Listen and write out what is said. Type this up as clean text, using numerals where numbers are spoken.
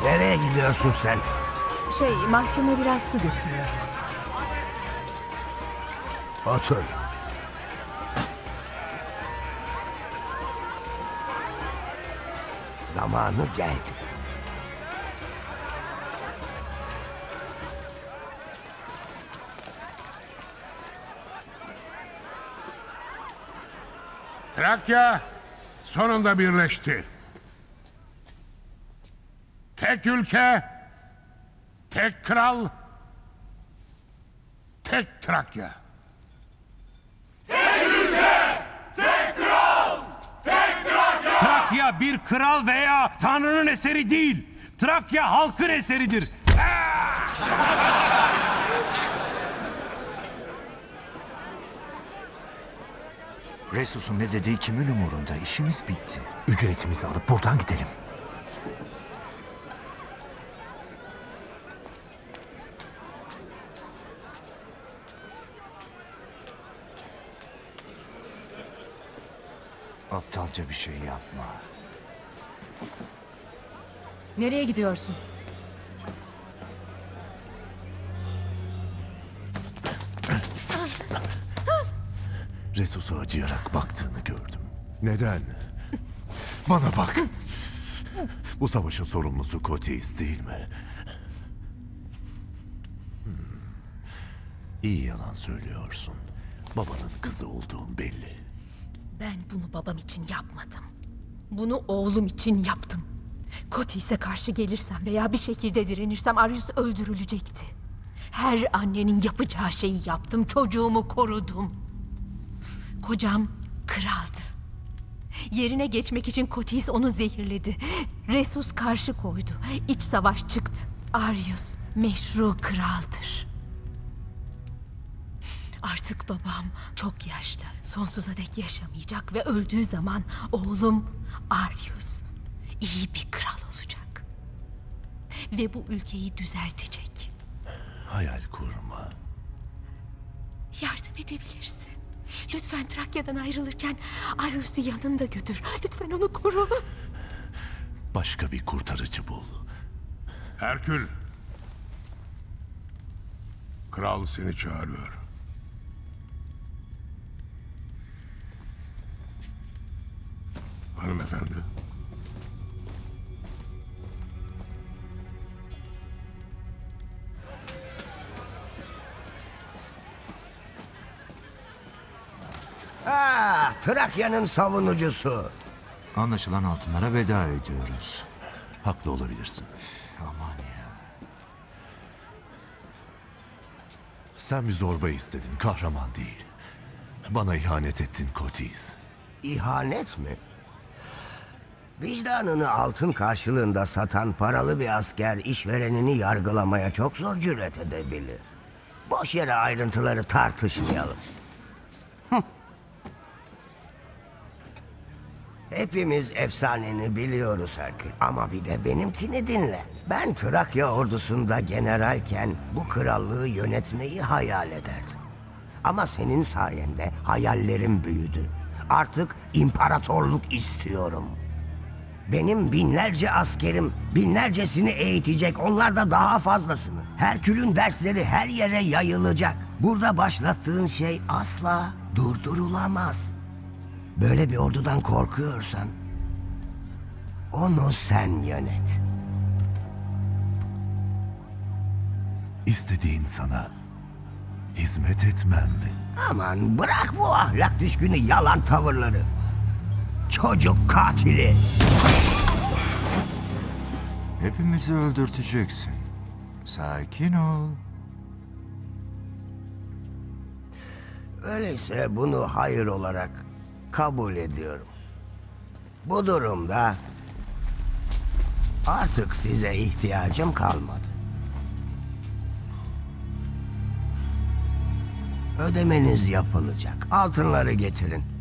Nereye gidiyorsun sen? Mahkume biraz su götürüyorum. Otur. Zamanı geldi. Trakya sonunda birleşti. Tek ülke, tek kral, tek Trakya. Trakya bir kral veya tanrının eseri değil. Trakya halkın eseridir. Resus'un ne dediği kimin umurunda? İşimiz bitti. Ücretimizi alıp buradan gidelim. Aptalca bir şey yapma. Nereye gidiyorsun? Resus'a acıyarak baktığını gördüm. Neden? Bana bak. Bu savaşın sorumlusu Koteis değil mi? İyi yalan söylüyorsun. Babanın kızı olduğun belli. Ben bunu babam için yapmadım. Bunu oğlum için yaptım. Koteis'e karşı gelirsem veya bir şekilde direnirsem Arius öldürülecekti. Her annenin yapacağı şeyi yaptım. Çocuğumu korudum. Kocam kraldı. Yerine geçmek için Koteis onu zehirledi. Resus karşı koydu. İç savaş çıktı. Arius meşru kraldır. Artık babam çok yaşlı. Sonsuza dek yaşamayacak ve öldüğü zaman oğlum Arius iyi bir kral olacak. Ve bu ülkeyi düzeltecek. Hayal kurma. Yardım edebilirsin. Lütfen Trakya'dan ayrılırken Arius'u yanında götür. Lütfen onu koru. Başka bir kurtarıcı bul. Herkül. Kral seni çağırıyor. Hanımefendi. Trakya'nın savunucusu. Anlaşılan altınlara veda ediyoruz. Haklı olabilirsin. Aman ya. Sen bir zorba istedin, kahraman değil. Bana ihanet ettin Koteis. İhanet mi? Vicdanını altın karşılığında satan paralı bir asker işverenini yargılamaya çok zor cüret edebilir. Boş yere ayrıntıları tartışmayalım. Hepimiz efsaneni biliyoruz Herkül. Ama bir de benimkini dinle. Ben Trakya ordusunda generalken bu krallığı yönetmeyi hayal ederdim. Ama senin sayende hayallerim büyüdü. Artık imparatorluk istiyorum. Benim binlerce askerim, binlercesini eğitecek, onlar da daha fazlasını. Herkül'ün dersleri her yere yayılacak. Burada başlattığın şey asla durdurulamaz. Böyle bir ordudan korkuyorsan onu sen yönet. İstediğin sana hizmet etmem mi? Aman bırak bu ahlak düşkünü yalan tavırları. Çocuk katili. Hepimizi öldürteceksin. Sakin ol. Öyleyse bunu hayır olarak kabul ediyorum. Bu durumda artık size ihtiyacım kalmadı. Ödemeniz yapılacak. Altınları getirin.